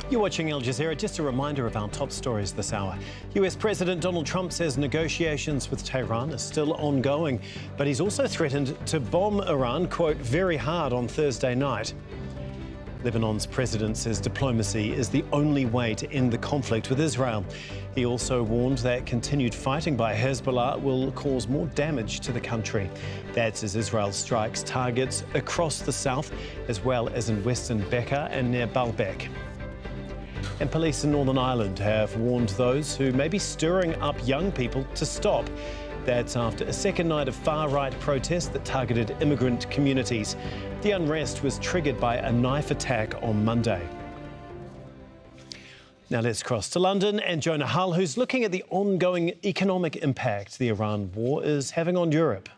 You're watching Al Jazeera. Just a reminder of our top stories this hour. US President Donald Trump says negotiations with Tehran are still ongoing, but he's also threatened to bomb Iran, quote, very hard on Thursday night. Lebanon's president says diplomacy is the only way to end the conflict with Israel. He also warned that continued fighting by Hezbollah will cause more damage to the country. That's as Israel strikes targets across the south, as well as in western Bekaa and near Baalbek. And police in Northern Ireland have warned those who may be stirring up young people to stop. That's after a second night of far-right protest that targeted immigrant communities. The unrest was triggered by a knife attack on Monday. Now let's cross to London and Jonah Hull, who's looking at the ongoing economic impact the Iran war is having on Europe.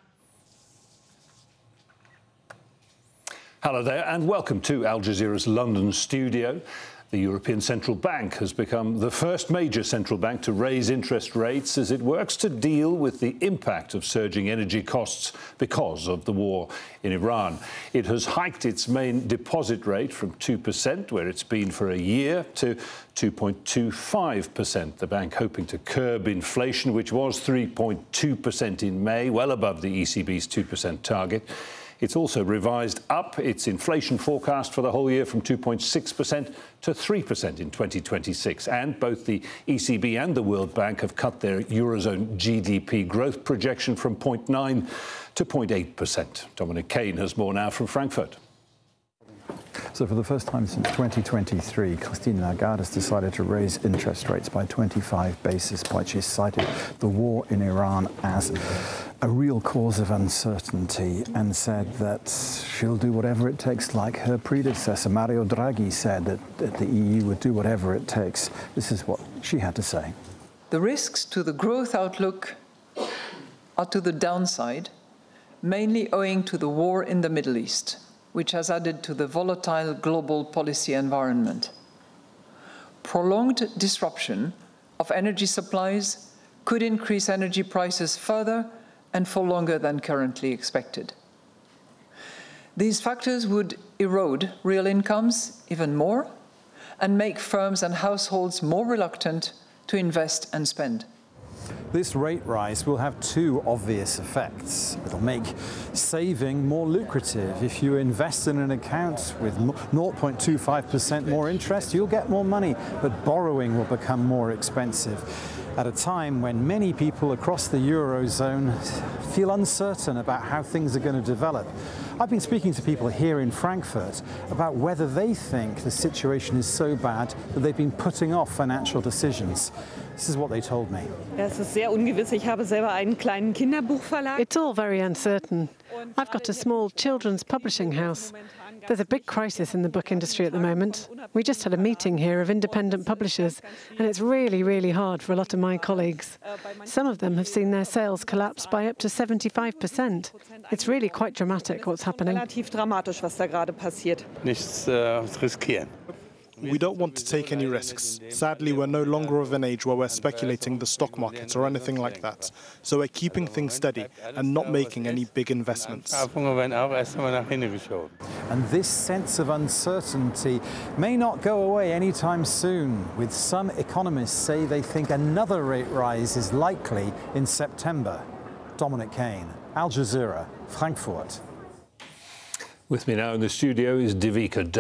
Hello there and welcome to Al Jazeera's London studio. The European Central Bank has become the first major central bank to raise interest rates as it works to deal with the impact of surging energy costs because of the war in Iran. It has hiked its main deposit rate from 2%, where it's been for a year, to 2.25%. The bank hoping to curb inflation, which was 3.2% in May, well above the ECB's 2% target. It's also revised up its inflation forecast for the whole year from 2.6% to 3% in 2026. And both the ECB and the World Bank have cut their Eurozone GDP growth projection from 0.9% to 0.8%. Dominic Kane has more now from Frankfurt. So for the first time since 2023, Christine Lagarde has decided to raise interest rates by 25 basis points. She cited the war in Iran as a real cause of uncertainty and said that she'll do whatever it takes, like her predecessor, Mario Draghi, said that the EU would do whatever it takes. This is what she had to say. The risks to the growth outlook are to the downside, mainly owing to the war in the Middle East, which has added to the volatile global policy environment. Prolonged disruption of energy supplies could increase energy prices further and for longer than currently expected. These factors would erode real incomes even more and make firms and households more reluctant to invest and spend. This rate rise will have two obvious effects. It'll make saving more lucrative. If you invest in an account with 0.25% more interest, you'll get more money, but borrowing will become more expensive at a time when many people across the Eurozone feel uncertain about how things are going to develop. I've been speaking to people here in Frankfurt about whether they think the situation is so bad that they've been putting off financial decisions. This is what they told me. It's all very uncertain. I've got a small children's publishing house. There's a big crisis in the book industry at the moment. We just had a meeting here of independent publishers, and it's really, really hard for a lot of my colleagues. Some of them have seen their sales collapse by up to 75%. It's really quite dramatic what's happening. We don't want to take any risks. Sadly, we're no longer of an age where we're speculating the stock market or anything like that. So we're keeping things steady and not making any big investments. And this sense of uncertainty may not go away anytime soon, with some economists say they think another rate rise is likely in September. Dominic Kane, Al Jazeera, Frankfurt. With me now in the studio is Devika